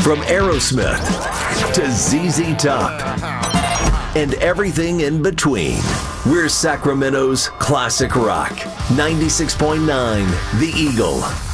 From Aerosmith to ZZ Top and everything in between. We're Sacramento's classic rock. 96.9 The Eagle.